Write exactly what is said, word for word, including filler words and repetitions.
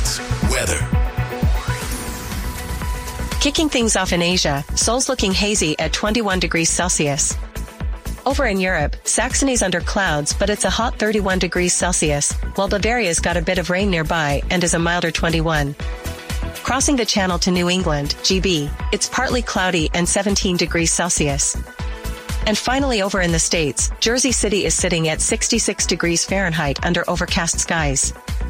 States weather. Kicking things off in Asia, Seoul's looking hazy at twenty-one degrees Celsius. Over in Europe, Saxony's under clouds, but it's a hot thirty-one degrees Celsius, while Bavaria's got a bit of rain nearby and is a milder twenty-one. Crossing the channel to New England, G B, it's partly cloudy and seventeen degrees Celsius. And finally over in the States, Jersey City is sitting at sixty-six degrees Fahrenheit under overcast skies.